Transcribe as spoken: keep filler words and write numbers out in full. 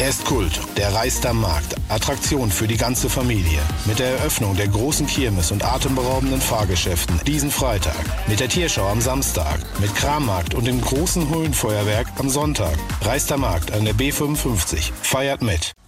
Er ist Kult, der Reister Markt. Attraktion für die ganze Familie. Mit der Eröffnung der großen Kirmes und atemberaubenden Fahrgeschäften diesen Freitag. Mit der Tierschau am Samstag. Mit Krammarkt und dem großen Höhlenfeuerwerk am Sonntag. Reister Markt an der B fünfundfünfzig. Feiert mit.